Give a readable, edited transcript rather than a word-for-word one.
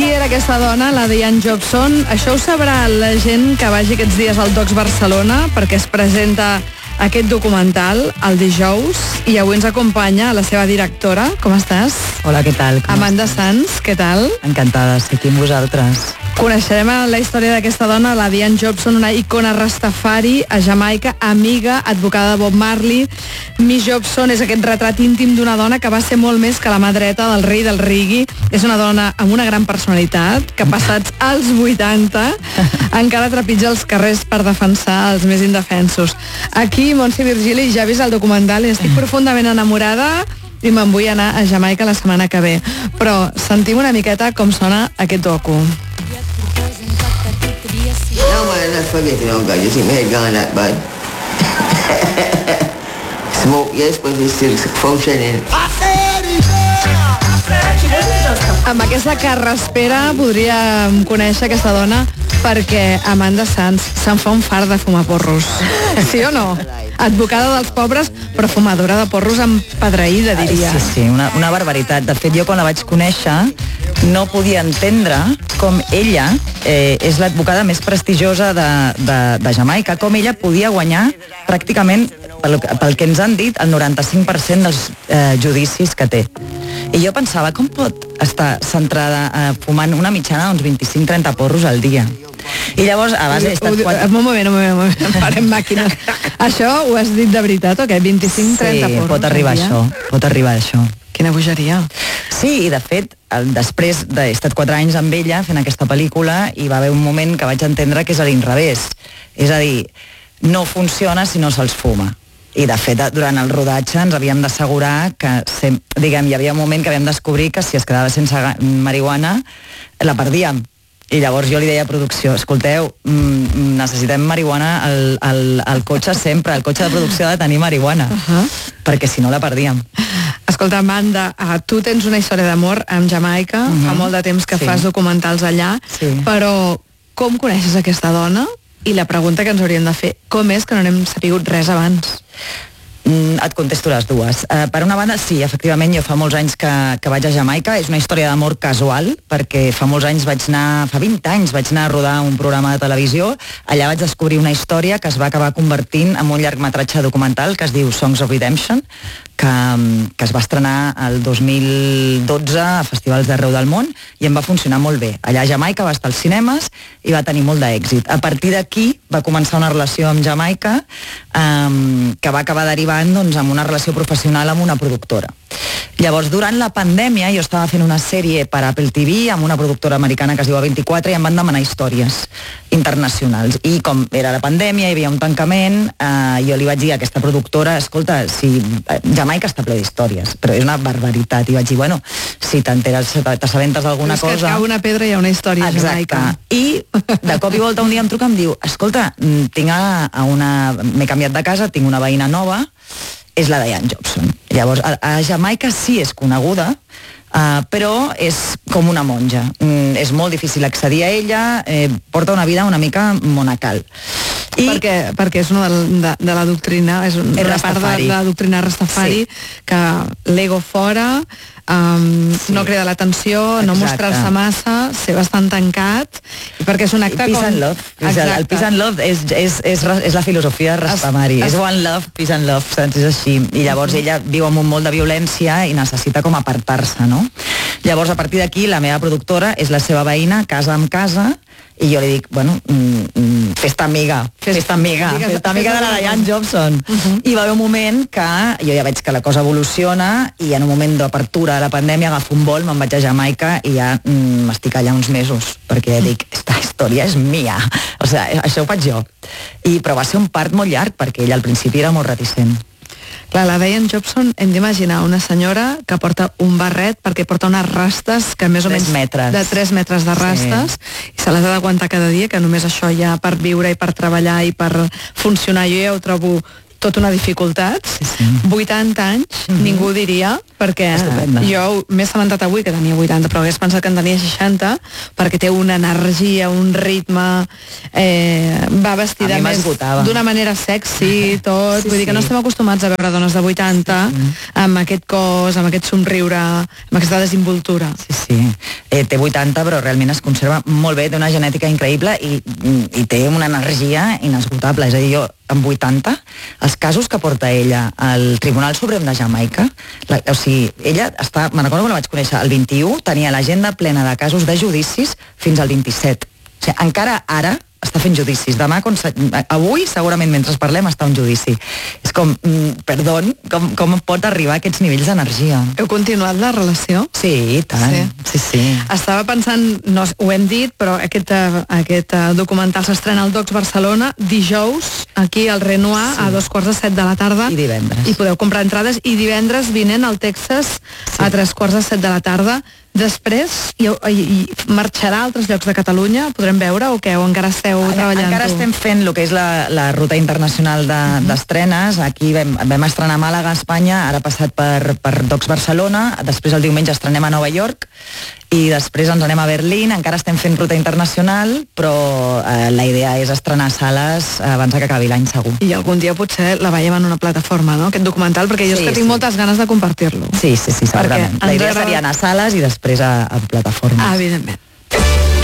Qui era aquesta dona, la Diane Jobson? Això ho sabrà la gent que vagi aquests dies al Docs Barcelona, perquè es presenta aquest documental el dijous, i avui ens acompanya la seva directora. Com estàs? Hola, què tal? Amanda Sanz, què tal? Encantada de ser aquí amb vosaltres. Coneixerem la història d'aquesta dona, la Diane Jobson, una icona rastafari a Jamaica, amiga, advocada de Bob Marley. Miss Jobson és aquest retrat íntim d'una dona que va ser molt més que la mà dreta del rei del reggae. És una dona amb una gran personalitat, que passats als 80 encara trepitja els carrers per defensar els més indefensos. Aquí, Montse Virgili, ja he vist el documental i estic profundament enamorada i me'n vull anar a Jamaica la setmana que ve. Però sentim una miqueta com sona aquest docu. No, man, not forgetting, oh God, you see my head gone that bad. Smoke, yes, but it's still functioning. Amb aquesta carraspera podríem conèixer aquesta dona perquè Amanda Sanz se'n fa un fart de fumar porros. Sí o no? Advocada dels pobres, però fumadora de porros empedreïda, diria. Sí, una barbaritat. De fet, jo quan la vaig conèixer no podia entendre com ella és l'advocada més prestigiosa de Jamaica, com ella podia guanyar pràcticament, pel que ens han dit, el 95% dels judicis que té. I jo pensava, com pot estar centrada fumant una mitjana d'uns 25-30 porros al dia? I llavors, a base... Un moment, parem màquines. Això ho has dit de veritat o què? 25-30 porros? Sí, pot arribar a això. Quina bogeria. Sí, i de fet, després he estat 4 anys amb ella fent aquesta pel·lícula i va haver un moment que vaig entendre que és a l'inrevés. És a dir, no funciona si no se'ls fuma. I de fet, durant el rodatge ens havíem d'assegurar que, diguem, hi havia un moment que havíem de descobrir que si es quedava sense marihuana, la perdíem. I llavors jo li deia a producció, escolteu, necessitem marihuana al cotxe sempre, el cotxe de producció ha de tenir marihuana, perquè si no la perdíem. Escolta, Amanda, tu tens una història d'amor amb Jamaica, fa molt de temps que fas documentals allà, però com coneixes aquesta dona? I la pregunta que ens hauríem de fer, com és que no n'hem sapigut res abans? Et contesto les dues. Per una banda, sí, efectivament, jo fa molts anys que vaig a Jamaica, és una història d'amor casual, perquè fa 20 anys vaig anar a rodar un programa de televisió, allà vaig descobrir una història que es va acabar convertint en un llargmetratge documental que es diu Songs of Redemption, que es va estrenar el 2012 a festivals d'arreu del món i em va funcionar molt bé. Allà a Jamaica va estar als cinemes i va tenir molt d'èxit. A partir d'aquí va començar una relació amb Jamaica que va acabar derivant amb una relació professional amb una productora. Llavors, durant la pandèmia, jo estava fent una sèrie per Apple TV amb una productora americana que es diu A24 i em van demanar històries internacionals. I com era la pandèmia, hi havia un tancament, jo li vaig dir a aquesta productora, escolta, si Jamaica està ple d'històries, però és una barbaritat. I vaig dir, bueno, si t'assabentes d'alguna cosa... És que cau una pedra i hi ha una història a Jamaica. I de cop i volta un dia em truca i em diu, escolta, m'he canviat de casa, tinc una veïna nova, és la Diane Jobson. Llavors, a Jamaica sí és coneguda, però és com una monja. És molt difícil accedir a ella, porta una vida una mica monacal. Perquè és una de la doctrina, és una part de la doctrina rastafari, que l'ego fora, no cridar l'atenció, no mostrar-se massa, ser bastant tancat, i perquè és un acte com... Peace and love. El peace and love és la filosofia rastafari. És one love, peace and love, saps? És així. I llavors ella viu amb un molt de violència i necessita com apartar-se, no? Llavors, a partir d'aquí, la meva productora és la seva veïna, casa amb casa, i jo li dic, bueno, fes-te amiga de la Diane Jobson. I va haver un moment que jo ja veig que la cosa evoluciona i en un moment d'apertura de la pandèmia agafo un vol, me'n vaig a Jamaica i ja m'estic allà uns mesos, perquè dic, esta història és mia, o sigui, això ho faig jo. Però va ser un part molt llarg, perquè ella al principi era molt reticent. Clar, la Diane Jobson, hem d'imaginar una senyora que porta un barret perquè porta unes rastes que més o menys de 3 metres de rastes, i se les ha d'aguantar cada dia, que només això ja per viure i per treballar i per funcionar, jo ja ho trobo tota una dificultat. 80 anys, ningú diria, perquè Estupenda. jo m'he assabentat avui que tenia 80, però hagués pensat que en tenia 60, perquè té una energia, un ritme, va vestida més d'una manera sexy, tot, vull dir que no estem acostumats a veure dones de 80 amb aquest cos, amb aquest somriure, amb aquesta desinvoltura. Sí. Té 80, però realment es conserva molt bé, té una genètica increïble i té una energia inesgotable. És a dir, jo, amb 80, els casos que porta ella al Tribunal Suprem de Jamaica, o sigui, ella està, me'n recordo que la vaig conèixer el 21, tenia l'agenda plena de casos de judicis fins al 27. O sigui, encara ara està fent judicis. Avui, segurament, mentre parlem, està un judici. És com, com pot arribar a aquests nivells d'energia? Heu continuat la relació? Sí, i tant. Sí. Estava pensant, no, ho hem dit, però aquest documental s'estrena al Docs Barcelona dijous, aquí al Renoir, a 2:45 de la tarda. I divendres. I podeu comprar entrades. I divendres vinent al Texas a 3:45 de la tarda. Després, i marxarà a altres llocs de Catalunya? Podrem veure o què? O encara esteu treballant? Encara estem fent el que és la ruta internacional d'estrenes. Aquí vam estrenar a Màlaga, Espanya, ara passat per Docs Barcelona, després el diumenge estrenem a Nova York i després ens anem a Berlín. Encara estem fent ruta internacional, però la idea és estrenar sales abans que acabi l'any, segur. I algun dia potser la veiem en una plataforma, no?, aquest documental, perquè jo és que tinc moltes ganes de compartir-lo. Sí, segurament. La idea seria anar a sales i després a plataformes. Evidentment.